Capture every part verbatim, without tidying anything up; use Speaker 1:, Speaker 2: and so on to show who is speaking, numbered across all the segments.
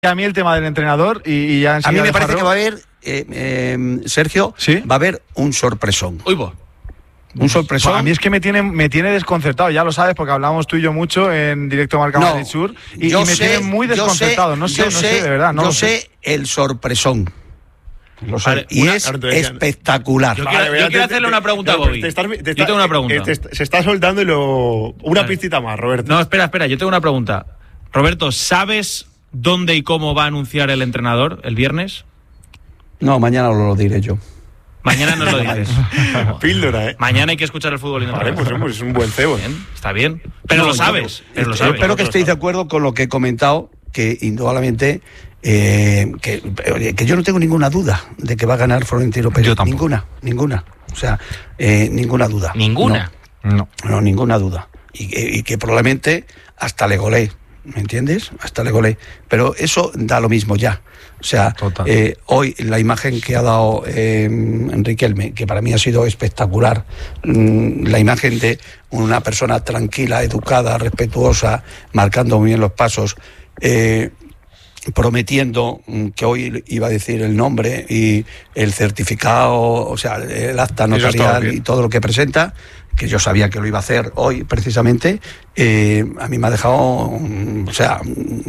Speaker 1: A mí el tema del entrenador y, y ya
Speaker 2: a mí me parece que va a haber, eh, eh, Sergio,
Speaker 1: ¿sí?
Speaker 2: va a haber un sorpresón.
Speaker 3: Uy, bo.
Speaker 2: Un sorpresón.
Speaker 1: A mí es que me tiene, me tiene desconcertado, ya lo sabes, porque hablamos tú y yo mucho en directo Marca
Speaker 2: no,
Speaker 1: Madrid Sur y, y me
Speaker 2: sé,
Speaker 1: tiene muy desconcertado.
Speaker 2: Sé,
Speaker 1: no sé, no
Speaker 2: sé,
Speaker 1: sé, de verdad. No
Speaker 2: yo
Speaker 1: lo
Speaker 2: sé,
Speaker 1: sé
Speaker 2: el sorpresón. Lo sé.
Speaker 3: Vale,
Speaker 2: y
Speaker 3: una,
Speaker 2: es espectacular.
Speaker 3: Yo quiero, yo quiero hacerle una pregunta a Bobby. Te estás, te está, yo tengo una pregunta.
Speaker 4: Te, te, se está soltando y lo... Una vale. pistita más, Roberto.
Speaker 3: No, espera, espera, yo tengo una pregunta. Roberto, ¿sabes dónde y cómo va a anunciar el entrenador el viernes?
Speaker 2: No, mañana lo diré yo.
Speaker 3: Mañana nos lo dices.
Speaker 4: Píldora, ¿eh?
Speaker 3: Mañana hay que escuchar el fútbol.
Speaker 4: Vale, pues es un buen cebo.
Speaker 3: Bien, está bien. Pero no, lo sabes. Pero lo sabes.
Speaker 2: Espero que estéis de acuerdo con lo que he comentado, que indudablemente eh, que, que yo no tengo ninguna duda de que va a ganar Florentino Pérez.
Speaker 1: Yo tampoco.
Speaker 2: Ninguna, ninguna. O sea, eh, ninguna duda.
Speaker 3: ¿Ninguna?
Speaker 2: No, no, no ninguna duda. Y, y que probablemente hasta le golee. ¿Me entiendes? Hasta le golee. Pero eso da lo mismo ya. O sea, eh, hoy la imagen que ha dado eh, Riquelme, que para mí ha sido espectacular, mmm, la imagen de una persona tranquila, educada, respetuosa, marcando muy bien los pasos, eh, prometiendo que hoy iba a decir el nombre y el certificado, o sea, el acta notarial y todo lo que presenta, que yo sabía que lo iba a hacer hoy precisamente, eh, a mí me ha dejado, o sea,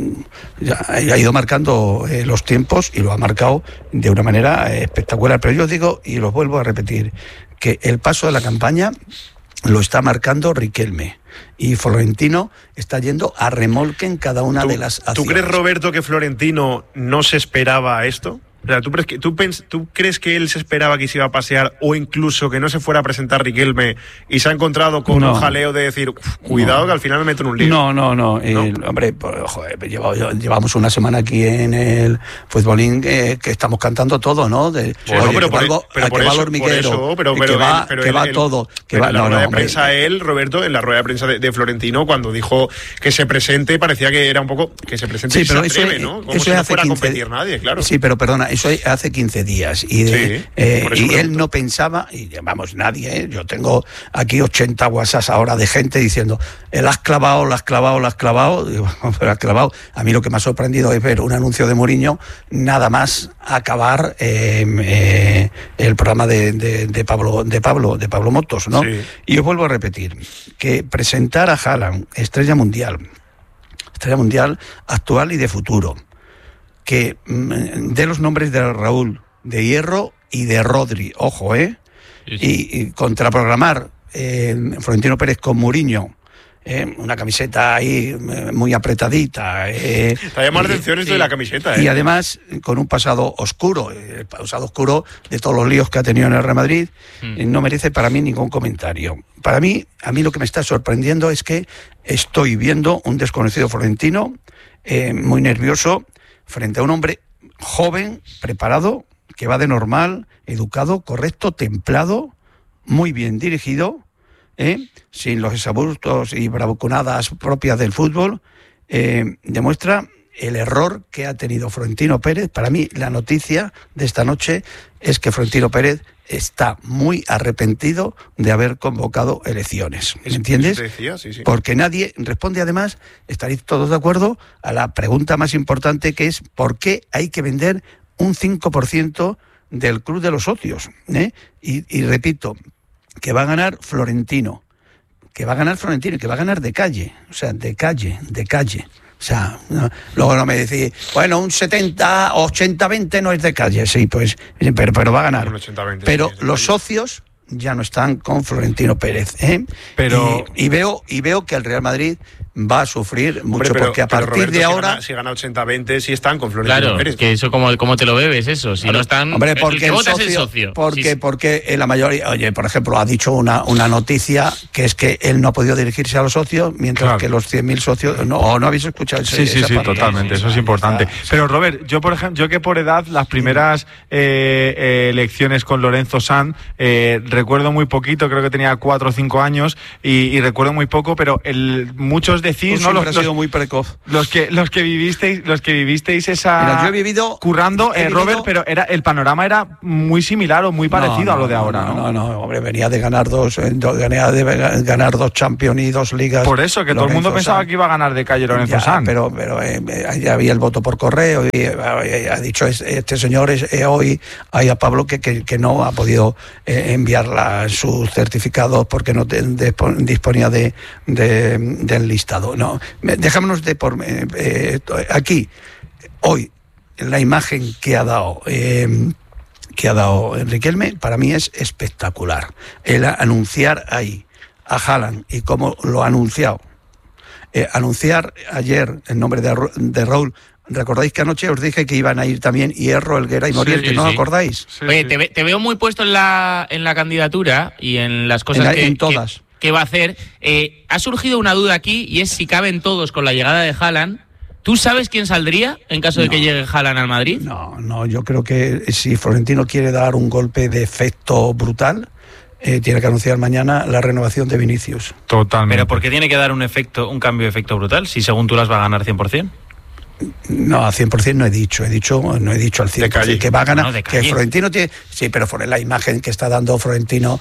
Speaker 2: ya ha ido marcando eh, los tiempos y lo ha marcado de una manera eh, espectacular. Pero yo digo, y lo vuelvo a repetir, que el paso de la campaña lo está marcando Riquelme y Florentino está yendo a remolque en cada una de las acciones.
Speaker 4: ¿Tú crees, Roberto, que Florentino no se esperaba esto? O sea, ¿tú, crees que, tú, pens, ¿Tú crees que él se esperaba que se iba a pasear o incluso que no se fuera a presentar Riquelme y se ha encontrado con no. un jaleo de decir, cuidado no. que al final me meto en un lío?
Speaker 2: No, no, no. El, ¿No? Hombre, pues, joder, llevamos una semana aquí en el futbolín eh, que estamos cantando todo, ¿no? De,
Speaker 4: sí, oye, no, pero por, algo, pero por
Speaker 2: que
Speaker 4: eso,
Speaker 2: va el hormiguero,
Speaker 4: eso, pero, pero,
Speaker 2: que va,
Speaker 4: él, pero
Speaker 2: que
Speaker 4: él,
Speaker 2: va
Speaker 4: él,
Speaker 2: todo. Que
Speaker 4: va,
Speaker 2: va,
Speaker 4: en la
Speaker 2: no,
Speaker 4: rueda
Speaker 2: no,
Speaker 4: de
Speaker 2: hombre.
Speaker 4: prensa él, Roberto, en la rueda de prensa de, de Florentino, cuando dijo que se presente, parecía que era un poco que se presente
Speaker 2: sí,
Speaker 4: y
Speaker 2: pero
Speaker 4: se atreve,
Speaker 2: eso,
Speaker 4: ¿no? Como
Speaker 2: eso
Speaker 4: si no
Speaker 2: hace
Speaker 4: fuera a
Speaker 2: quince,
Speaker 4: competir nadie, claro.
Speaker 2: Sí, pero perdona, eso hace quince días y, de,
Speaker 4: sí,
Speaker 2: eh, y él no pensaba, y vamos, nadie, ¿eh? Yo tengo aquí ochenta WhatsApps ahora de gente diciendo, el has clavado, lo has clavado, lo has clavado, digo, pero has clavado. A mí lo que me ha sorprendido es ver un anuncio de Mourinho nada más acabar eh, eh, el programa de, de, de Pablo de Pablo de Pablo Motos, ¿no? Sí. Y os vuelvo a repetir que presentar a Haaland, estrella mundial, estrella mundial actual y de futuro, que mm, de los nombres de Raúl, de Hierro y de Rodri, ojo, ¿eh? Sí, sí. Y, y contraprogramar eh, Florentino Pérez con Mourinho, eh, una camiseta ahí eh, muy apretadita. Eh,
Speaker 4: Te llama la atención esto de la camiseta, ¿eh?
Speaker 2: Y además con un pasado oscuro, el eh, pasado oscuro de todos los líos que ha tenido en el Real Madrid, mm. eh, no merece para mí ningún comentario. Para mí, a mí lo que me está sorprendiendo es que estoy viendo un desconocido Florentino eh, muy nervioso frente a un hombre joven, preparado, que va de normal, educado, correcto, templado, muy bien dirigido, ¿eh? sin los exabruptos y bravuconadas propias del fútbol, eh, demuestra el error que ha tenido Florentino Pérez. Para mí, la noticia de esta noche es que Florentino Pérez está muy arrepentido de haber convocado elecciones. ¿Me entiendes?
Speaker 4: Eso te decía, sí, sí.
Speaker 2: Porque nadie responde, además, estaréis todos de acuerdo, a la pregunta más importante, que es ¿por qué hay que vender un cinco por ciento del club de los socios? ¿eh? Y, y repito, que va a ganar Florentino, que va a ganar Florentino, que va a ganar de calle, o sea, de calle, de calle. O sea, no, luego no me decís, bueno, un setenta, ochenta, veinte no es de calle, sí, pues, pero, pero va a ganar. ochenta, veinte, pero sí, los socios ya no están con Florentino Pérez, ¿eh?
Speaker 1: Pero...
Speaker 2: Y, y veo y veo que el Real Madrid va a sufrir mucho. Hombre, pero, porque a partir
Speaker 4: Roberto,
Speaker 2: de ahora...
Speaker 4: Si gana, si gana ochenta veinte, sí están con Florentino
Speaker 3: claro,
Speaker 4: Pérez.
Speaker 3: Claro, que eso como, como te lo bebes, eso. Si claro. no están...
Speaker 2: Hombre, porque
Speaker 3: el que
Speaker 2: el
Speaker 3: vota
Speaker 2: socio,
Speaker 3: es el socio.
Speaker 2: Porque,
Speaker 3: sí, sí.
Speaker 2: porque en la mayoría... Oye, por ejemplo, ha dicho una, una noticia que es que él no ha podido dirigirse a los socios, mientras claro. que los cien mil socios... No, ¿o no habéis escuchado ese,
Speaker 1: Sí, sí,
Speaker 2: esa
Speaker 1: sí,
Speaker 2: parte?
Speaker 1: totalmente. Eso es importante. Pero, Robert, yo, por ejemplo, yo que por edad, las primeras eh, eh, elecciones con Lorenzo Sanz, eh, recuerdo muy poquito, creo que tenía cuatro o cinco años y, y recuerdo muy poco, pero el, muchos decís,
Speaker 2: pues
Speaker 1: ¿no? Los,
Speaker 2: ha sido muy precoz.
Speaker 1: Los que, los que vivisteis, los que vivisteis esa.
Speaker 2: Mira, yo he vivido.
Speaker 1: Currando,
Speaker 2: he
Speaker 1: eh,
Speaker 2: vivido,
Speaker 1: Robert, pero era, el panorama era muy similar o muy parecido
Speaker 2: no, no,
Speaker 1: a lo de ahora,
Speaker 2: no,
Speaker 1: ¿no?
Speaker 2: No, no, hombre, venía de ganar dos, venía de ganar dos Champions y dos ligas.
Speaker 1: Por eso, que todo el mundo pensaba que iba a ganar de calle Lorenzo Sanz.
Speaker 2: Pero, pero eh, ya había el voto por correo y eh, ha dicho este señor es, eh, hoy hay a Pablo que, que, que no ha podido eh, enviar la, sus certificados porque no te, de, disponía de, de, del listado. No, dejámonos de por eh, eh, aquí hoy la imagen que ha dado. Eh, que ha dado Riquelme, para mí es espectacular. El anunciar ahí a Haaland y cómo lo ha anunciado. Eh, anunciar ayer el nombre de, de Raúl. ¿Recordáis que anoche os dije que iban a ir también Hierro, Helguera y Morientes? Sí, ¿no sí. os acordáis?
Speaker 5: Sí, Oye, sí. Te, ve, te veo muy puesto en la, en la candidatura y en las cosas
Speaker 2: en la,
Speaker 5: que,
Speaker 2: en todas.
Speaker 5: que, que va a hacer. Eh, ha surgido una duda aquí y es si caben todos con la llegada de Haaland. ¿Tú sabes quién saldría en caso de no, que llegue Haaland al Madrid?
Speaker 2: No, no, yo creo que si Florentino quiere dar un golpe de efecto brutal, eh, tiene que anunciar mañana la renovación de Vinicius.
Speaker 3: Totalmente. ¿Pero por qué tiene que dar un efecto, un cambio de efecto brutal? Si según tú las va a ganar cien por ciento.
Speaker 2: No, a cien por ciento no he dicho, he dicho, no he dicho al cien por ciento que va a ganar, no, que Florentino tiene, sí, pero por la imagen que está dando Florentino,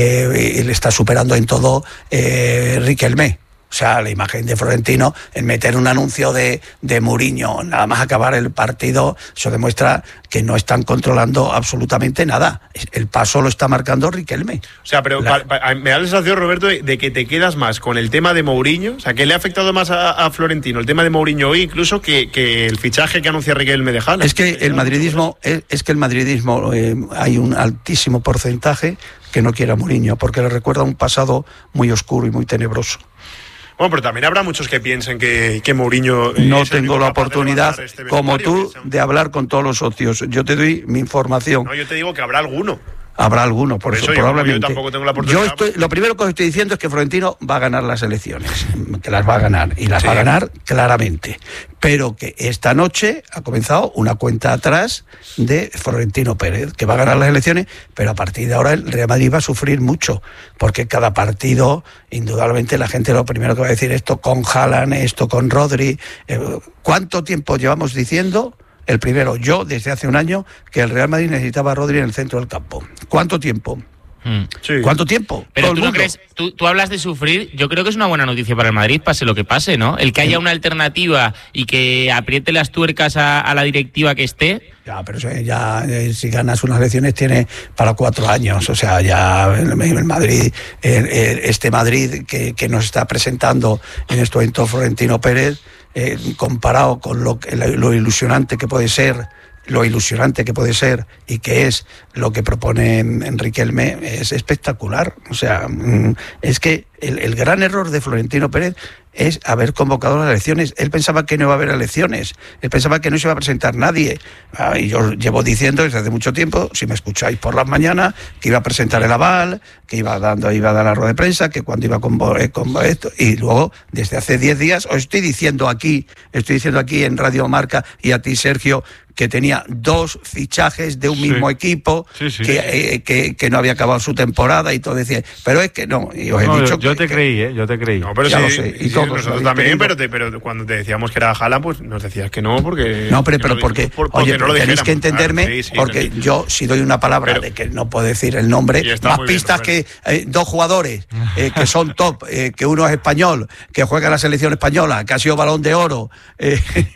Speaker 2: eh, le está superando en todo eh, Riquelme. O sea, la imagen de Florentino, en meter un anuncio de, de Mourinho, nada más acabar el partido, eso demuestra que no están controlando absolutamente nada. El paso lo está marcando Riquelme.
Speaker 4: O sea, pero la... pa, pa, me da la sensación, Roberto, de, de que te quedas más con el tema de Mourinho, o sea, que le ha afectado más a, a Florentino el tema de Mourinho hoy, incluso que, que el fichaje que anuncia Riquelme de Haaland.
Speaker 2: Es que el madridismo, es, es que el madridismo, eh, hay un altísimo porcentaje que no quiere a Mourinho, porque le recuerda un pasado muy oscuro y muy tenebroso.
Speaker 4: Bueno, pero también habrá muchos que piensen que, que Mourinho...
Speaker 2: No tengo la oportunidad, este como tú, de hablar con todos los socios. Yo te doy mi información.
Speaker 4: No, yo te digo que habrá alguno.
Speaker 2: Habrá alguno, por, por eso, eso yo, probablemente.
Speaker 4: Yo tampoco tengo la oportunidad.
Speaker 2: Yo estoy, lo primero que os estoy diciendo es que Florentino va a ganar las elecciones, que las va a ganar, y las sí. va a ganar claramente. Pero que esta noche ha comenzado una cuenta atrás de Florentino Pérez, que va a ganar las elecciones, pero a partir de ahora el Real Madrid va a sufrir mucho, porque cada partido, indudablemente, la gente lo primero que va a decir, esto con Haaland, esto con Rodri. Eh, ¿Cuánto tiempo llevamos diciendo? El primero, yo desde hace un año, que el Real Madrid necesitaba a Rodri en el centro del campo. ¿Cuánto tiempo? Hmm. Sí. ¿Cuánto tiempo?
Speaker 5: Pero tú no crees, tú, tú hablas de sufrir, yo creo que es una buena noticia para el Madrid, pase lo que pase, ¿no? El que haya una alternativa y que apriete las tuercas a, a la directiva que esté.
Speaker 2: Ya, pero ya eh, si ganas unas elecciones tiene para cuatro años, o sea, ya el, el Madrid, el, el, este Madrid que, que nos está presentando en este momento Florentino Pérez, eh, comparado con lo, lo ilusionante que puede ser, lo ilusionante que puede ser y que es lo que propone Riquelme, es espectacular. O sea, es que el, el gran error de Florentino Pérez es haber convocado las elecciones. Él pensaba que no iba a haber elecciones, él pensaba que no se iba a presentar nadie. Ah, y yo llevo diciendo desde hace mucho tiempo, si me escucháis por las mañanas, que iba a presentar el aval, que iba dando, iba a dar la rueda de prensa, que cuando iba con, con esto, y luego desde hace diez días os estoy diciendo aquí, estoy diciendo aquí en Radio Marca y a ti, Sergio, que tenía dos fichajes de un sí. mismo equipo, sí, sí, que, sí. Eh, que, que no había acabado su temporada y todo, decía, pero es que no, y os he
Speaker 1: no,
Speaker 2: dicho
Speaker 1: yo, yo
Speaker 2: que,
Speaker 1: te creí, ¿eh? yo te creí.
Speaker 4: No, pero
Speaker 2: ya
Speaker 4: sí,
Speaker 2: lo sé, y
Speaker 4: sí,
Speaker 2: todos
Speaker 4: nosotros también, pero, te, pero cuando te decíamos que era Haaland, pues nos decías que no, porque...
Speaker 2: No, pero, pero porque,
Speaker 4: por,
Speaker 2: porque, oye,
Speaker 4: no lo
Speaker 2: tenéis que entenderme, claro, sí, sí, porque sí. yo si doy una palabra pero, de que no puedo decir el nombre, más pistas bien, que eh, dos jugadores eh, que son top, eh, que uno es español, que juega en la selección española, que ha sido Balón de Oro... Eh,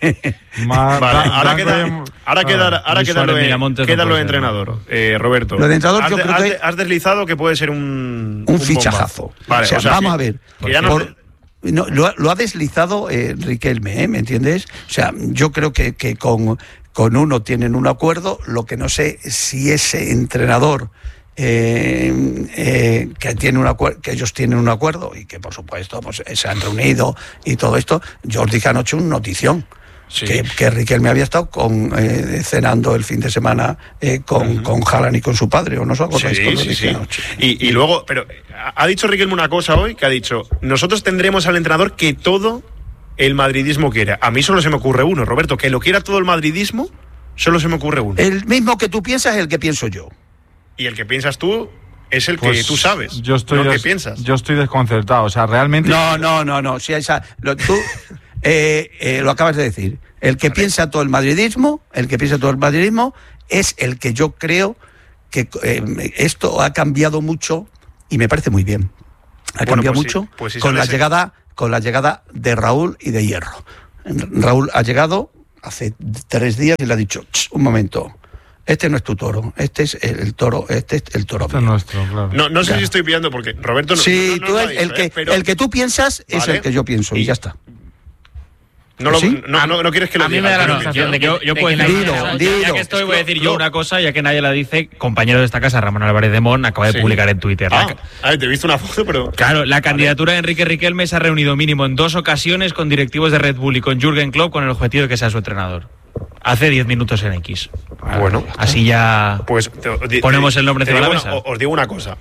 Speaker 4: Más, vale, ahora queda, ahora queda, ahora queda lo de, queda lo de entrenador, eh, Roberto.
Speaker 2: Lo de entrenador
Speaker 4: has,
Speaker 2: yo creo
Speaker 4: has,
Speaker 2: que
Speaker 4: has deslizado que puede ser un
Speaker 2: un, un fichajazo. Vale, o sea, o sea, vamos que, a ver.
Speaker 4: No
Speaker 2: por, te... no, lo, lo ha deslizado eh, Riquelme, ¿eh? ¿Me entiendes? O sea, yo creo que, que con, con uno tienen un acuerdo. Lo que no sé si ese entrenador Eh, eh, que tiene un acuerdo, que ellos tienen un acuerdo y que por supuesto pues, se han reunido y todo esto. Yo os dije anoche un notición. Sí. Que, que Riquelme había estado con, eh, cenando el fin de semana eh, con, uh-huh. con Haaland y con su padre, ¿o no os acordáis?
Speaker 4: Sí, sí, sí. Y, y luego, pero ha dicho Riquelme una cosa hoy, que ha dicho, nosotros tendremos al entrenador que todo el madridismo quiera. A mí solo se me ocurre uno, Roberto, que lo quiera todo el madridismo, solo se me ocurre uno.
Speaker 2: El mismo que tú piensas es el que pienso yo.
Speaker 4: Y el que piensas tú es el
Speaker 1: Pues
Speaker 4: que tú sabes,
Speaker 1: yo estoy
Speaker 4: no el que
Speaker 1: des-
Speaker 4: piensas.
Speaker 1: Yo estoy desconcertado, o sea, realmente...
Speaker 2: No, no, no, no. Si esa, lo, tú eh, eh, lo acabas de decir. El que piensa todo el madridismo, el que piensa todo el madridismo, es el que yo creo que eh, esto ha cambiado mucho y me parece muy bien. Ha
Speaker 4: Bueno,
Speaker 2: cambiado
Speaker 4: pues
Speaker 2: mucho
Speaker 4: sí, pues sí
Speaker 2: con
Speaker 4: sale
Speaker 2: la
Speaker 4: ese-
Speaker 2: llegada, con la llegada de Raúl y de Hierro. Raúl ha llegado hace tres días y le ha dicho, un momento, este no es tu toro, este es el, el toro, este es el toro
Speaker 1: Esto es
Speaker 2: mío.
Speaker 1: nuestro, claro.
Speaker 4: No, no sé si estoy pillando porque Roberto no.
Speaker 2: Sí,
Speaker 4: no- no
Speaker 2: tú
Speaker 4: lo ha
Speaker 2: el,
Speaker 4: dicho,
Speaker 2: el que,
Speaker 4: ¿eh? Pero
Speaker 2: el que tú piensas es
Speaker 4: Vale.
Speaker 2: el que yo pienso y,
Speaker 4: Y-
Speaker 2: ya está.
Speaker 4: no, lo-
Speaker 2: ¿Sí?
Speaker 4: no, no, no quieres que lo
Speaker 5: A mí
Speaker 4: diga,
Speaker 5: me da la
Speaker 4: pero-
Speaker 5: sensación de que
Speaker 3: Yo, yo
Speaker 5: de
Speaker 3: puedo
Speaker 5: que la
Speaker 3: decir,
Speaker 2: Dilo,
Speaker 3: ya- ya,
Speaker 2: dilo.
Speaker 3: que estoy, voy a decir yo
Speaker 4: Lo-
Speaker 3: una cosa, ya que nadie la dice. Compañero de esta casa, Ramón Álvarez de Mon, acaba de
Speaker 4: Sí.
Speaker 3: publicar en Twitter.
Speaker 4: Ah,
Speaker 3: La-
Speaker 4: a ver, te he visto una foto, pero.
Speaker 3: Claro, la candidatura de Enrique Riquelme se ha reunido mínimo en dos ocasiones con directivos de Red Bull y con Jürgen Klopp con el objetivo de que sea su entrenador. Hace diez minutos en X.
Speaker 4: Bueno.
Speaker 3: Así ya
Speaker 4: Pues te- te-
Speaker 3: ponemos el nombre
Speaker 4: te
Speaker 3: encima de
Speaker 4: digo
Speaker 3: la
Speaker 4: una-
Speaker 3: mesa.
Speaker 4: Os digo una cosa.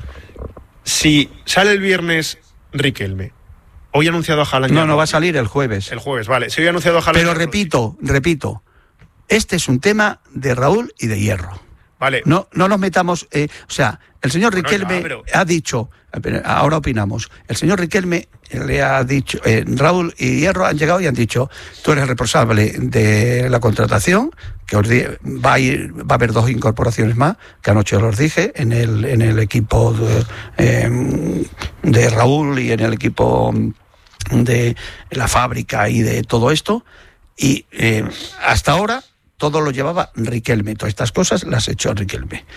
Speaker 4: Si sale el viernes Riquelme, hoy ha anunciado a Haaland.
Speaker 2: No,
Speaker 4: ya,
Speaker 2: no va a salir el jueves.
Speaker 4: El jueves, vale. Si hoy ha anunciado a Haaland.
Speaker 2: Pero
Speaker 4: ya,
Speaker 2: repito, repito, este es un tema de Raúl y de Hierro.
Speaker 4: Vale.
Speaker 2: No, no nos metamos, eh, o sea, el señor
Speaker 4: Bueno,
Speaker 2: Riquelme
Speaker 4: ya, pero-
Speaker 2: ha dicho, eh, ahora opinamos, el señor Riquelme le ha dicho, eh, Raúl y Hierro han llegado y han dicho, tú eres responsable de la contratación, que os di- va a ir, va a haber dos incorporaciones más, que anoche os los dije, en el, en el equipo de, eh, de Raúl y en el equipo de la fábrica y de todo esto, y eh, hasta ahora todo lo llevaba Riquelme, todas estas cosas las echó Riquelme.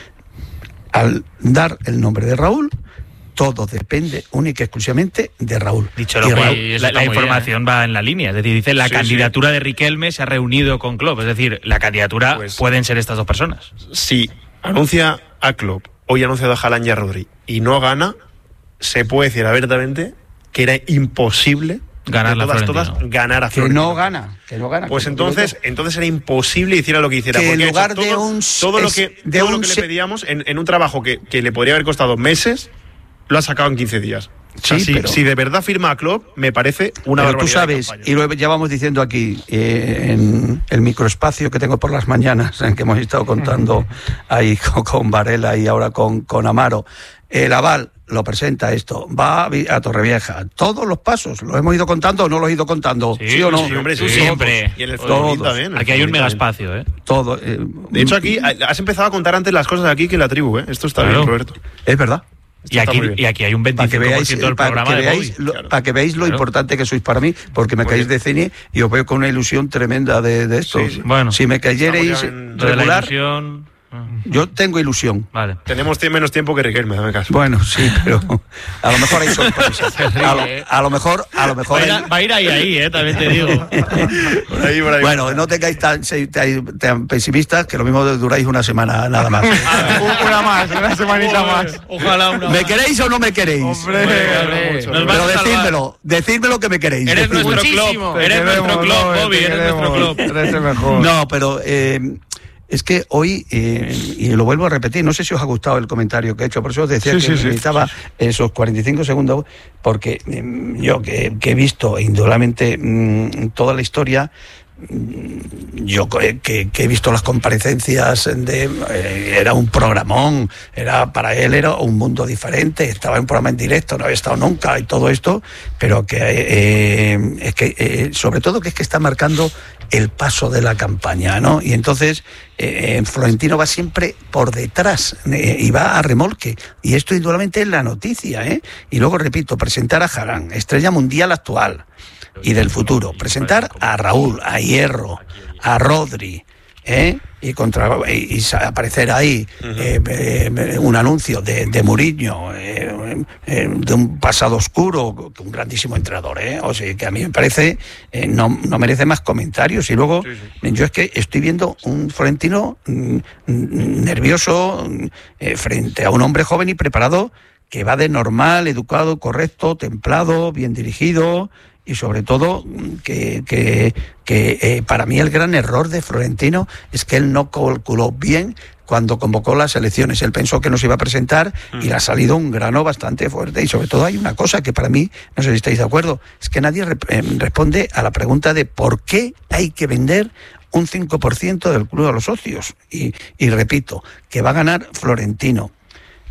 Speaker 2: Al dar el nombre de Raúl, todo depende única y exclusivamente de Raúl.
Speaker 3: Dicho
Speaker 2: Y
Speaker 3: lo
Speaker 2: Raúl-
Speaker 3: cual,
Speaker 5: eso
Speaker 3: la,
Speaker 5: está
Speaker 3: la
Speaker 5: muy
Speaker 3: información va en la línea. Es decir, dice la
Speaker 4: Sí,
Speaker 3: candidatura de Riquelme se ha reunido con Klopp. Es decir, la candidatura
Speaker 4: Pues-
Speaker 3: pueden ser estas dos personas.
Speaker 4: Si anuncia a Klopp, hoy ha anunciado a Haaland y a Rodri, y no gana, se puede decir abiertamente que era imposible
Speaker 3: Ganar
Speaker 4: de
Speaker 3: la
Speaker 4: todas,
Speaker 3: Florentino.
Speaker 4: todas, ganar a
Speaker 2: que
Speaker 4: Florentino.
Speaker 2: no gana, que no gana.
Speaker 4: Pues
Speaker 2: que no digo
Speaker 4: entonces,
Speaker 2: yo.
Speaker 4: entonces era imposible hiciera lo que hiciera.
Speaker 2: Que en
Speaker 4: porque ha hecho
Speaker 2: lugar de
Speaker 4: todo,
Speaker 2: un-
Speaker 4: todo lo
Speaker 2: es-
Speaker 4: que,
Speaker 2: de
Speaker 4: todo lo
Speaker 2: un
Speaker 4: que le
Speaker 2: se-
Speaker 4: pedíamos en, en un trabajo que, que le podría haber costado meses, lo ha sacado en quince días. O sea,
Speaker 2: Sí,
Speaker 4: si,
Speaker 2: pero-
Speaker 4: si de verdad firma a Klopp, me parece una
Speaker 2: Pero tú
Speaker 4: barbaridad de
Speaker 2: sabes,
Speaker 4: campaña.
Speaker 2: y lo llevamos diciendo aquí, eh, en el microespacio que tengo por las mañanas, en que hemos estado contando ahí con, con Varela y ahora con, con Amaro, el aval lo presenta esto, va a, Vi- a Torrevieja, todos los pasos, ¿los hemos ido contando o no los he ido contando? ¿Sí, o no?
Speaker 4: Sí, hombre, sí,
Speaker 5: Tú
Speaker 4: sí.
Speaker 5: siempre.
Speaker 4: Y en el
Speaker 2: Todos.
Speaker 4: Florentino también. el
Speaker 3: Aquí hay un
Speaker 4: Florentino
Speaker 3: mega
Speaker 4: también.
Speaker 3: espacio, ¿eh?
Speaker 2: Todo. eh,
Speaker 4: De hecho, aquí has empezado a contar antes las cosas aquí que en la tribu, ¿eh? Esto está
Speaker 3: Claro.
Speaker 4: bien, Roberto.
Speaker 2: es verdad.
Speaker 4: Esto
Speaker 3: Y
Speaker 4: está
Speaker 3: aquí,
Speaker 4: muy bien.
Speaker 3: y aquí hay un
Speaker 2: Para que
Speaker 3: veinticinco por
Speaker 2: veáis,
Speaker 3: ciento del
Speaker 2: para
Speaker 3: programa
Speaker 2: que
Speaker 3: de
Speaker 2: veáis,
Speaker 3: móvil.
Speaker 2: lo,
Speaker 4: claro.
Speaker 2: para que veáis lo
Speaker 3: Claro.
Speaker 2: importante que sois para mí, porque me
Speaker 4: Muy
Speaker 2: caéis
Speaker 4: bien.
Speaker 2: de cine y os veo con una ilusión tremenda de, de esto.
Speaker 4: Sí, sí.
Speaker 3: Bueno.
Speaker 2: Si me cayerais
Speaker 4: Estamos ya en-
Speaker 3: Lo de la
Speaker 2: regular,
Speaker 3: ilusión. ah,
Speaker 2: yo tengo ilusión.
Speaker 3: Vale.
Speaker 4: Tenemos tie- menos tiempo que Riquelme, dame caso.
Speaker 2: Bueno, sí, pero a lo mejor hay sorpresas. A lo, a lo mejor, a lo mejor
Speaker 3: Va a, ir
Speaker 2: hay-
Speaker 3: a, va a ir ahí, ahí, ¿eh? También te digo.
Speaker 4: Por ahí, por ahí.
Speaker 2: Bueno, no tengáis tan, se- tan- tan pesimistas, que lo mismo duráis una semana nada más.
Speaker 1: Una más, una semanita más.
Speaker 3: Ojalá una
Speaker 2: ¿Me
Speaker 3: más.
Speaker 2: queréis o no me queréis?
Speaker 1: Hombre,
Speaker 3: Hombre,
Speaker 4: mucho.
Speaker 3: nos vas
Speaker 2: Pero
Speaker 3: a salvar.
Speaker 2: decídmelo, decídmelo que me queréis.
Speaker 3: Eres
Speaker 2: decídmelo.
Speaker 3: nuestro
Speaker 5: Muchísimo.
Speaker 3: club.
Speaker 1: Te
Speaker 3: Eres nuestro
Speaker 1: queremos,
Speaker 3: club,
Speaker 1: Robert,
Speaker 3: Bobby.
Speaker 1: te
Speaker 3: Eres nuestro
Speaker 1: queremos.
Speaker 3: club.
Speaker 1: Eres el mejor.
Speaker 2: No, pero eh, es que hoy, eh, y lo vuelvo a repetir, no sé si os ha gustado el comentario que he hecho, por eso os decía
Speaker 1: Sí,
Speaker 2: que
Speaker 1: sí, sí.
Speaker 2: necesitaba esos cuarenta y cinco segundos, porque eh, yo que, que he visto indudablemente mm, toda la historia, mm, yo que, que- que he visto las comparecencias de eh, era un programón, era para él era un mundo diferente, estaba en un programa en directo, no había estado nunca y todo esto, pero que eh, es que eh, sobre todo que es que está marcando el paso de la campaña, ¿no? Y entonces eh, Florentino va siempre por detrás eh, y va a remolque, y esto indudablemente es la noticia, ¿eh? Y luego repito, presentar a Haaland, estrella mundial actual y del futuro, presentar a Raúl, a Hierro, a Rodri, ¿eh? Y, contra, y, y aparecer ahí eh, eh, un anuncio de, de Mourinho, eh, eh, de un pasado oscuro, un grandísimo entrenador, ¿eh? O sea, que a mí me parece, eh, no, no merece más comentarios. Y luego,
Speaker 4: Sí, sí.
Speaker 2: yo es que estoy viendo un Florentino mm, mm, nervioso mm, eh, frente a un hombre joven y preparado que va de normal, educado, correcto, templado, bien dirigido. Y sobre todo, que, que, que eh, para mí el gran error de Florentino es que él no calculó bien cuando convocó las elecciones. Él pensó que no se iba a presentar y le ha salido un grano bastante fuerte. Y sobre todo hay una cosa que para mí, no sé si estáis de acuerdo, es que nadie rep- eh, responde a la pregunta de por qué hay que vender un cinco por ciento del club a los socios. Y, y repito, que va a ganar Florentino.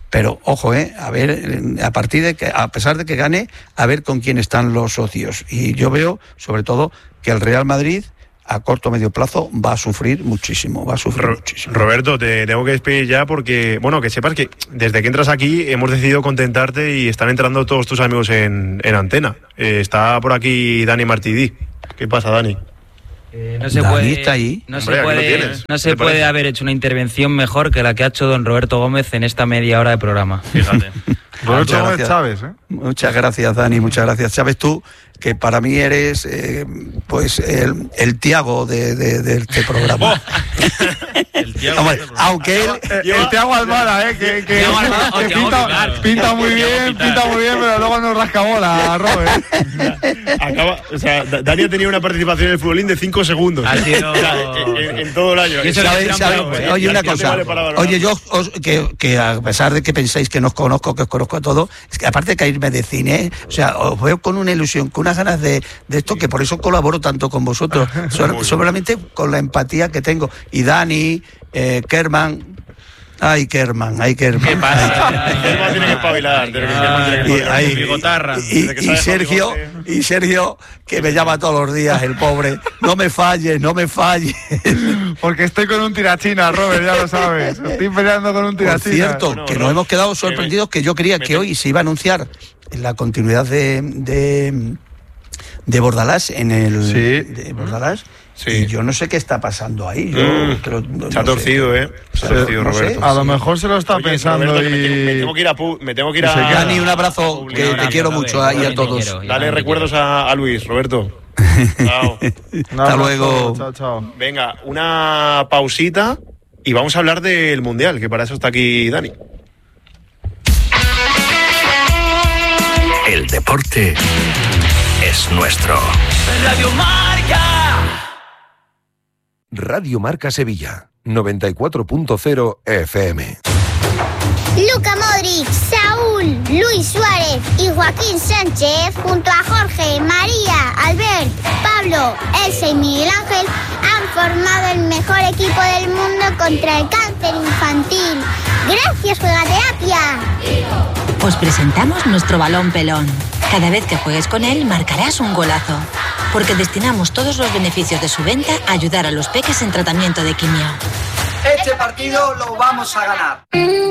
Speaker 2: Pero, ojo, eh, a ver, a partir de que, a pesar de que gane, a ver con quién están los socios. Y yo veo, sobre todo, que el Real Madrid, a corto o medio plazo, va a sufrir muchísimo, va a sufrir
Speaker 4: Ro-
Speaker 2: muchísimo.
Speaker 4: Roberto, te tengo que despedir ya porque, bueno, que sepas que desde que entras aquí hemos decidido contentarte y están entrando todos tus amigos en, en antena. Eh, está por aquí Dani Martidí. ¿Qué pasa, Dani?
Speaker 6: Eh, no se
Speaker 2: Dani
Speaker 6: puede,
Speaker 2: está ahí.
Speaker 6: no
Speaker 4: Hombre,
Speaker 6: se
Speaker 4: aquí lo
Speaker 6: puede,
Speaker 4: tienes.
Speaker 6: no
Speaker 4: ¿Qué
Speaker 6: se
Speaker 4: te
Speaker 6: puede
Speaker 4: parece?
Speaker 6: haber hecho una intervención mejor que la que ha hecho don Roberto Gómez en esta media hora de programa.
Speaker 3: Fíjate.
Speaker 1: Roberto
Speaker 2: Muchas
Speaker 1: Gómez
Speaker 2: gracias.
Speaker 1: Chávez, ¿eh?
Speaker 2: Muchas gracias, Dani, muchas gracias. Sabes tú que para mí eres eh, pues el, el Tiago de, de, de este programa.
Speaker 3: El tío-
Speaker 2: Hombre, aunque él...
Speaker 1: Eh, El Thiago Almada, ¿eh? Que, que,
Speaker 3: Thiago Almada o
Speaker 1: que
Speaker 3: Thiago
Speaker 1: pinta,
Speaker 3: Pilar.
Speaker 1: pinta muy
Speaker 3: Thiago
Speaker 1: bien,
Speaker 3: Pilar.
Speaker 1: pinta muy bien, pero luego nos rasca bola, Robert.
Speaker 4: Acaba, o sea, Da- Dani ha tenido una participación en el futbolín de cinco segundos.
Speaker 6: Ha sido-
Speaker 4: O sea, en, en- en todo el año.
Speaker 6: Y eso
Speaker 4: Ya-
Speaker 6: que
Speaker 2: ¿Sabes?
Speaker 6: es
Speaker 2: ¿Sabes?
Speaker 6: trampa, ¿eh?
Speaker 2: Oye,
Speaker 4: Ya-
Speaker 2: una
Speaker 4: ya te
Speaker 2: cosa.
Speaker 4: vale para valorar.
Speaker 2: Oye, yo os- que, que a pesar de que pensáis que no os conozco, que os conozco a todos, es que aparte de caerme de cine, o sea, os veo con una ilusión, con unas ganas de, de esto, que por eso colaboro tanto con vosotros, Sol- solamente con la empatía que tengo. Y Dani, eh, Kerman, ay, Kerman, ay, Kerman.
Speaker 6: ¿Qué pasa?
Speaker 4: Kerman tiene que espabilar. tiene que- Kerman tiene que
Speaker 2: Y,
Speaker 4: espabilar.
Speaker 2: ahí-
Speaker 3: Bigotarra.
Speaker 2: y-
Speaker 4: Desde que
Speaker 2: y
Speaker 4: sale
Speaker 2: Sergio,
Speaker 4: con bigote.
Speaker 2: y Sergio, que me llama todos los días, el pobre, no me falles, no me falles.
Speaker 1: Porque estoy con un tirachina, Robert, ya lo sabes. Estoy peleando con un
Speaker 2: Por
Speaker 1: tirachina.
Speaker 2: cierto,
Speaker 4: Bueno,
Speaker 2: que
Speaker 4: no,
Speaker 2: nos hemos quedado
Speaker 4: me-
Speaker 2: sorprendidos, que yo creía
Speaker 4: me-
Speaker 2: que hoy se iba a anunciar la continuidad de, de, de Bordalás en el
Speaker 1: Sí.
Speaker 2: de Bordalás.
Speaker 4: Sí.
Speaker 2: Y yo no sé qué está pasando ahí. Yo
Speaker 4: Mm,
Speaker 2: creo- no-
Speaker 4: Se ha
Speaker 2: no sé.
Speaker 4: torcido, ¿eh? Se ha
Speaker 2: Sí,
Speaker 4: torcido,
Speaker 2: no sé.
Speaker 4: Roberto.
Speaker 1: A lo mejor se lo está
Speaker 4: Oye,
Speaker 1: pensando
Speaker 4: Roberto, que me,
Speaker 1: y...
Speaker 4: tengo, me tengo que ir a... pu- Me tengo que ir
Speaker 1: y se
Speaker 4: a...
Speaker 1: queda.
Speaker 2: Dani, un abrazo,
Speaker 4: a-
Speaker 2: que te
Speaker 6: abrazo,
Speaker 2: quiero
Speaker 6: Robert,
Speaker 2: mucho ahí
Speaker 6: yo
Speaker 2: a
Speaker 6: también te
Speaker 2: todos.
Speaker 6: quiero. Yo
Speaker 4: Dale
Speaker 6: también te
Speaker 4: recuerdos a, a Luis, Roberto. Chao.
Speaker 1: Un
Speaker 2: Hasta
Speaker 1: abrazo,
Speaker 2: luego.
Speaker 1: Chao, chao.
Speaker 4: Venga, una pausita y vamos a hablar del Mundial, que para eso está aquí Dani.
Speaker 7: El deporte es nuestro.
Speaker 8: Radio Marca.
Speaker 9: Radio Marca Sevilla, noventa y cuatro punto cero F M.
Speaker 10: Luka Modric, Saúl, Luis Suárez y Joaquín Sánchez, junto a Jorge, María, Albert, Pablo, Elsa y Miguel Ángel, han formado el mejor equipo del mundo contra el cáncer infantil. ¡Gracias, Juegaterapia!
Speaker 11: Os presentamos nuestro balón pelón. Cada vez que juegues con él, marcarás un golazo. Porque destinamos todos los beneficios de su venta a ayudar a los peques en tratamiento de quimio.
Speaker 12: Este partido lo vamos a ganar.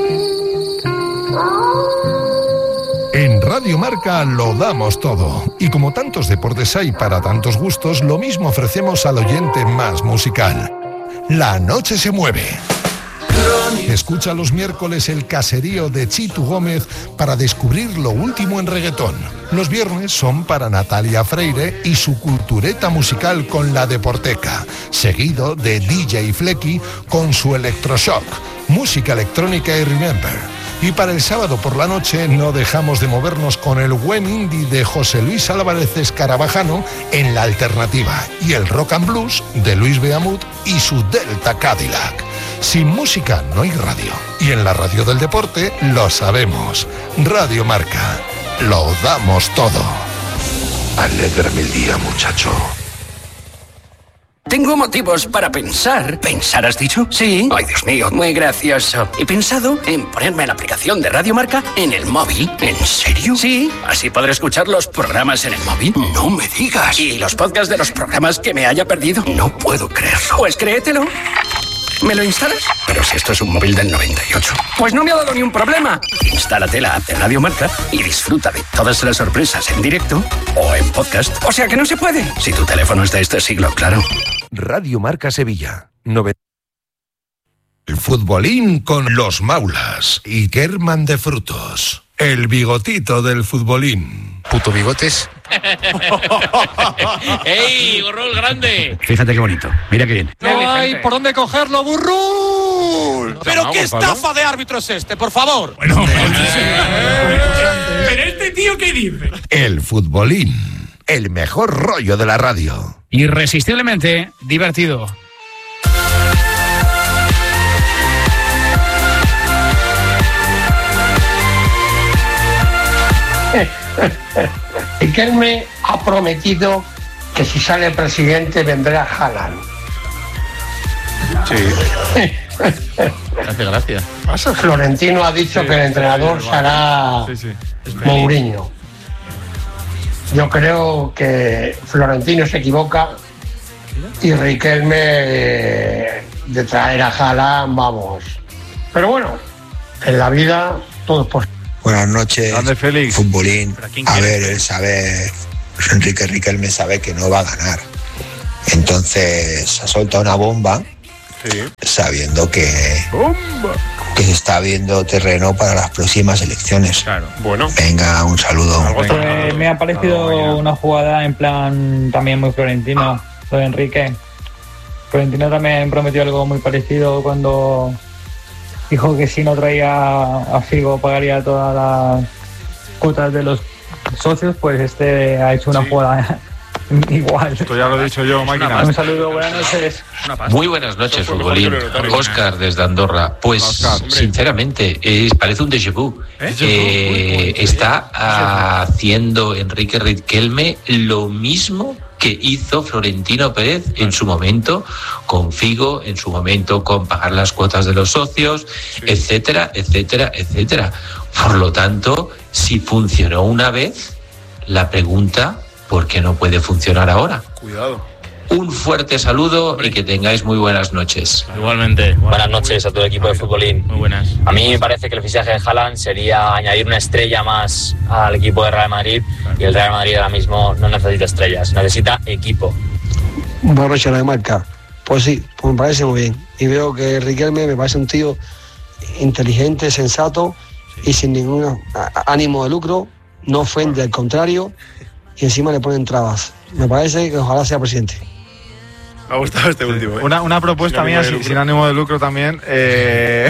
Speaker 13: En Radio Marca lo damos todo. Y como tantos deportes hay para tantos gustos, lo mismo ofrecemos al oyente más musical. La noche se mueve. Escucha los miércoles el caserío de Chitu Gómez para descubrir lo último en reggaetón. Los viernes son para Natalia Freire y su cultureta musical con la Deporteca, seguido de D J Flecky con su electroshock, música electrónica y remember. Y para el sábado por la noche no dejamos de movernos con el buen indie de José Luis Álvarez Escarabajano en La Alternativa y el rock and blues de Luis Beamut y su Delta Cadillac. Sin música no hay radio. Y en la radio del deporte lo sabemos. Radio Marca. Lo damos todo.
Speaker 7: Alégrame el día, muchacho.
Speaker 12: Tengo motivos para pensar. ¿Pensar has dicho? Sí. Ay, Dios mío, muy gracioso. He pensado en ponerme la aplicación de Radio Marca en el móvil. ¿En serio? Sí. Así podré escuchar los programas en el móvil. No me digas. Y los podcasts de los programas que me haya perdido. No puedo creerlo. Pues créetelo. ¿Me lo instalas? Pero si esto es un móvil del noventa y ocho. Pues no me ha dado ni un problema. Instálate la app de Radio Marca y disfruta de todas las sorpresas en directo o en podcast. O sea que no se puede. Si tu teléfono es de este siglo, claro.
Speaker 9: Radio Marca Sevilla, noventa.
Speaker 13: El futbolín con los Maulas y Kerman de Frutos. El bigotito del futbolín.
Speaker 7: Puto bigotes.
Speaker 5: ¡Ey, gorrol grande!
Speaker 7: Fíjate qué bonito. Mira qué bien.
Speaker 8: No hay por dónde cogerlo, burro.
Speaker 5: ¿Pero qué estafa
Speaker 8: de árbitro es este, por favor?
Speaker 5: ¿Pero este tío qué dice?
Speaker 13: El futbolín. El mejor rollo de la radio.
Speaker 8: Irresistiblemente divertido.
Speaker 12: Riquelme ha prometido que si sale presidente vendrá Haaland.
Speaker 4: Sí.
Speaker 5: Gracias, gracias.
Speaker 14: Florentino ha dicho que el entrenador será
Speaker 1: Sí, sí.
Speaker 14: Mourinho. Yo creo que Florentino se equivoca y Riquelme eh, de traer a Haaland, vamos. Pero bueno, en la vida todo es posible.
Speaker 15: Buenas noches,
Speaker 1: Félix.
Speaker 15: futbolín. A ver, él sabe, Enrique Riquelme sabe que no va a ganar. Entonces ha soltado una bomba,
Speaker 4: sí,
Speaker 15: sabiendo que,
Speaker 1: ¡bomba!,
Speaker 15: que se está viendo terreno para las próximas elecciones.
Speaker 4: Claro. Bueno.
Speaker 15: Venga, un saludo.
Speaker 16: Pues me ha parecido no, una jugada en plan también muy florentino, lo de Enrique. Florentino también prometió algo muy parecido cuando dijo que si no traía a Figo pagaría todas las cuotas de los socios, pues este ha hecho una sí. jugada igual.
Speaker 1: Esto ya lo he dicho yo, máquina.
Speaker 16: Un saludo, buenas noches.
Speaker 17: Muy buenas noches, futbolín. Óscar desde Andorra. Pues Oscar, sinceramente, es, parece un déjà vu. ¿Eh? Eh, está haciendo Enrique Riquelme lo mismo que hizo Florentino Pérez en su momento con Figo, en su momento con pagar las cuotas de los socios, sí. etcétera, etcétera, etcétera. Por lo tanto, si funcionó una vez, la pregunta, ¿por qué no puede funcionar ahora?
Speaker 4: Cuidado.
Speaker 17: Un fuerte saludo Hombre. y que tengáis muy buenas noches.
Speaker 5: Igualmente.
Speaker 18: Buenas noches a todo el equipo de futbolín.
Speaker 5: Muy buenas.
Speaker 18: A mí me parece que el fichaje de Haaland sería añadir una estrella más al equipo de Real Madrid, y el Real Madrid ahora mismo no necesita estrellas, necesita equipo.
Speaker 19: Buenas noches, Radio Marca. Pues sí, pues me parece muy bien. Y veo que Riquelme me parece un tío inteligente, sensato y sin ningún ánimo de lucro, no ofende, al contrario, y encima le ponen trabas. Me parece que ojalá sea presidente.
Speaker 4: Me ha gustado este último. ¿eh?
Speaker 1: Una, una propuesta sin mía sin, sin ánimo de lucro también. Eh...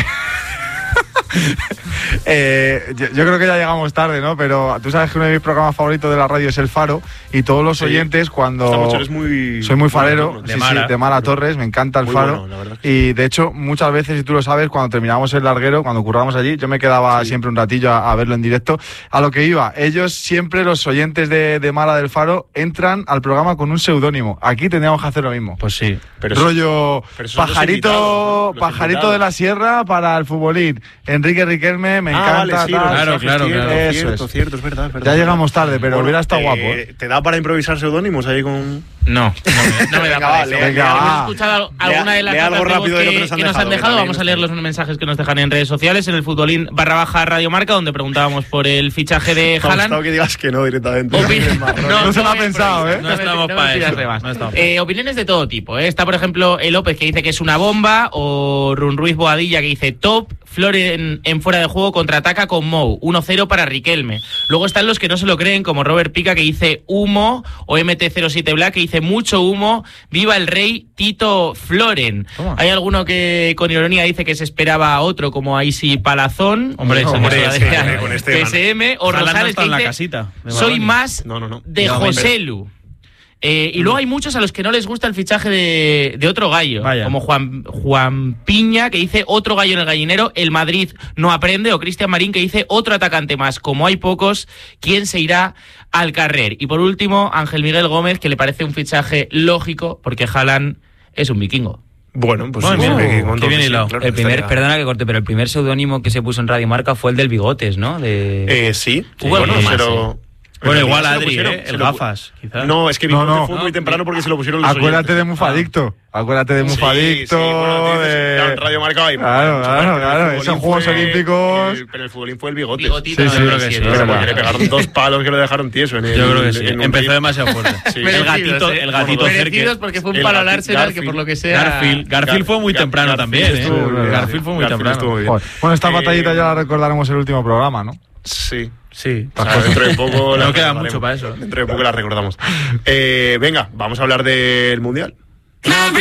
Speaker 1: eh, yo, yo creo que ya llegamos tarde, ¿no? Pero tú sabes que uno de mis programas favoritos de la radio es El Faro, y todos los sí. oyentes cuando
Speaker 4: muy,
Speaker 1: soy muy farero,
Speaker 4: bueno,
Speaker 1: de,
Speaker 4: sí,
Speaker 1: Mara. Sí, de Mara Torres, me encanta El muy Faro, bueno, es que y de hecho muchas veces, si tú lo sabes, cuando terminábamos el larguero, cuando currábamos allí, yo me quedaba sí. siempre un ratillo a, a verlo en directo. A lo que iba, ellos siempre, los oyentes de, de Mara del Faro, entran al programa con un seudónimo. Aquí tendríamos que hacer lo mismo.
Speaker 5: Pues sí.
Speaker 1: Pero rollo pero pajarito, ¿no? pajarito de la sierra para el futbolín. Enrique Riquelme, me
Speaker 4: ah,
Speaker 1: encanta.
Speaker 4: Vale, sí,
Speaker 1: tal,
Speaker 4: claro, claro,
Speaker 1: cierto,
Speaker 4: claro.
Speaker 1: Eso
Speaker 4: cierto,
Speaker 1: es.
Speaker 4: cierto, es verdad, es verdad.
Speaker 1: Ya llegamos tarde, pero bueno, hubiera estado
Speaker 4: eh,
Speaker 1: guapo. ¿eh?
Speaker 4: ¿Te da para improvisar seudónimos ahí con...?
Speaker 5: No, no me, no me da para eso. ¿Hemos escuchado alguna de las
Speaker 4: algo rápido
Speaker 5: que,
Speaker 4: de lo que nos han
Speaker 5: que
Speaker 4: dejado?
Speaker 5: Nos han dejado? Vamos a leer los mensajes que nos dejan en redes sociales, en el futbolín barra baja Radio Marca, donde preguntábamos por el fichaje de Haaland.
Speaker 4: Me ha gustado que digas que no directamente.
Speaker 5: Opin-
Speaker 1: no, no, no se lo ha pensado, ¿eh?
Speaker 5: No estamos para eso. Eh, opiniones de todo tipo, ¿eh? Está, por ejemplo, el López, que dice que es una bomba, o Run Ruiz Boadilla, que dice top. Floren en fuera de juego contraataca con Mou, uno cero para Riquelme. Luego están los que no se lo creen, como Robert Pica, que dice humo, o M T cero siete Black, que dice mucho humo, viva el rey Tito Floren. Toma. Hay alguno que con ironía dice que se esperaba a otro, como Aisi Palazón,
Speaker 4: hombre,
Speaker 5: no,
Speaker 4: hombre,
Speaker 5: hombre
Speaker 4: sí, sí, con este
Speaker 5: P S M, o Rosales,
Speaker 3: no
Speaker 5: que
Speaker 3: dice,
Speaker 5: casita, soy más
Speaker 4: no, no, no.
Speaker 5: de
Speaker 3: no,
Speaker 5: Joselu. Eh, y luego hay muchos a los que no les gusta el fichaje de, de otro gallo, Vaya. como Juan, Juan Piña, que dice otro gallo en el gallinero, el Madrid no aprende, o Cristian Marín, que dice otro atacante más. Como hay pocos, ¿quién se irá al carrer? Y por último, Ángel Miguel Gómez, que le parece un fichaje lógico, porque Haaland es un vikingo.
Speaker 4: Bueno, pues
Speaker 3: bueno,
Speaker 4: sí,
Speaker 3: oh,
Speaker 4: sí,
Speaker 3: qué bien hilado.
Speaker 6: Claro, el primer, perdona que corte, pero el primer seudónimo que se puso en Radio Marca fue el del Bigotes, ¿no? De...
Speaker 4: Eh, sí, sí
Speaker 5: bueno,
Speaker 4: bueno,
Speaker 5: más,
Speaker 4: pero...
Speaker 5: ¿eh?
Speaker 3: Bueno, igual Adri,
Speaker 4: pusieron,
Speaker 3: ¿eh? El gafas, quizás.
Speaker 4: No, es que
Speaker 1: no,
Speaker 4: no,
Speaker 1: no,
Speaker 4: fue
Speaker 1: no,
Speaker 4: muy temprano porque se lo pusieron los
Speaker 1: Acuérdate
Speaker 4: oyentes.
Speaker 1: de Mufadicto. Ah. Acuérdate de Mufadicto.
Speaker 4: Sí, sí, bueno,
Speaker 1: de...
Speaker 4: Radio Marca y
Speaker 1: claro, claro, claro. Esos Juegos
Speaker 4: fue,
Speaker 1: Olímpicos.
Speaker 4: El, pero el futbolín fue el bigote.
Speaker 5: Bigotito,
Speaker 1: sí, sí,
Speaker 5: no,
Speaker 1: creo
Speaker 5: que
Speaker 1: que
Speaker 5: sí.
Speaker 1: sí.
Speaker 4: Pero porque le pegaron dos palos que lo dejaron tieso en el.
Speaker 3: Yo creo que sí.
Speaker 4: En
Speaker 3: Empezó demasiado fuerte.
Speaker 5: Sí.
Speaker 3: El gatito, el gatito
Speaker 5: Merecidos porque fue un palo al Arsenal, que por lo que sea.
Speaker 3: Garfield, Garfield fue muy temprano también, ¿eh? Garfield fue muy temprano.
Speaker 1: Bueno, esta batallita ya la recordaremos en el último programa, ¿no?
Speaker 4: Sí.
Speaker 3: Sí,
Speaker 4: o sea, dentro de poco
Speaker 3: no queda mucho para eso.
Speaker 4: Dentro de poco la recordamos. Eh, venga, vamos a hablar del Mundial.